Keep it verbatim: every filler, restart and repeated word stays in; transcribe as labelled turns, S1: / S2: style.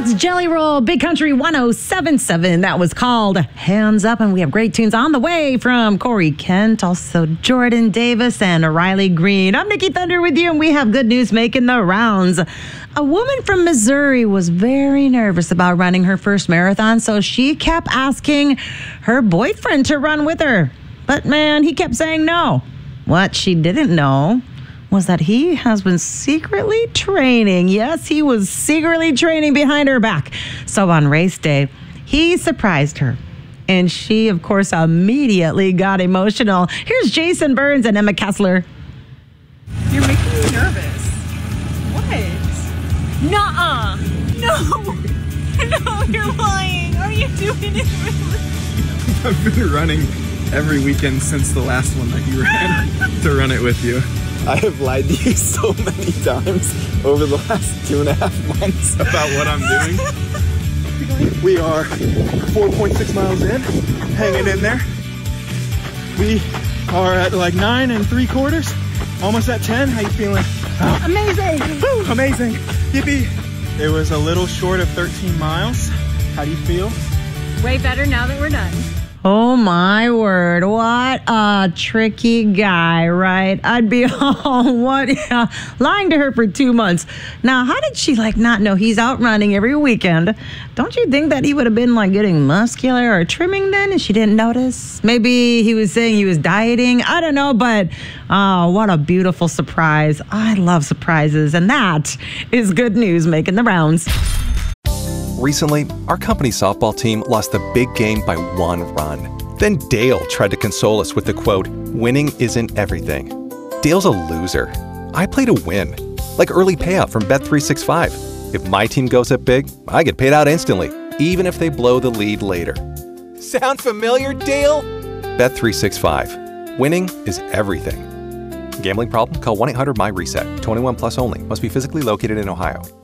S1: That's Jelly Roll, Big Country one oh seven point seven. That was called Hands Up. And we have great tunes on the way from Corey Kent, also Jordan Davis and Riley Green. I'm Nikki Thunder with you, and we have good news making the rounds. A woman from Missouri was very nervous about running her first marathon, so she kept asking her boyfriend to run with her. But man, he kept saying no. What she didn't know was that he has been secretly training. Yes, he was secretly training behind her back. So on race day, he surprised her. And she, of course, immediately got emotional. Here's Jason Burns and Emma Kessler.
S2: You're making me nervous. What? Nuh-uh. No. No, you're lying. Are you doing it really?
S3: I've been running every weekend since the last one that you ran to run it with you. I have lied to you so many times over the last two and a half months about what I'm doing. We are four point six miles in, hanging in there. We are at like nine and three quarters, almost at ten. How you feeling? Oh. Amazing! Woo, amazing! Yippee! It was a little short of thirteen miles. How do you feel?
S2: Way better now that we're done.
S1: Oh my word, what a tricky guy, right? I'd be, oh, what, yeah, lying to her for two months. Now, how did she, like, not know he's out running every weekend? Don't you think that he would have been, like, getting muscular or trimming then and she didn't notice? Maybe he was saying he was dieting. I don't know, but, oh, what a beautiful surprise. I love surprises, and that is good news making the rounds.
S4: Recently, our company softball team lost the big game by one run. Then Dale tried to console us with the quote, "Winning isn't everything." Dale's a loser. I play to win, like early payout from Bet three sixty-five. If my team goes up big, I get paid out instantly, even if they blow the lead later. Sound familiar, Dale? Bet three sixty-five. Winning is everything. Gambling problem? Call one eight hundred M Y RESET. twenty-one plus only. Must be physically located in Ohio.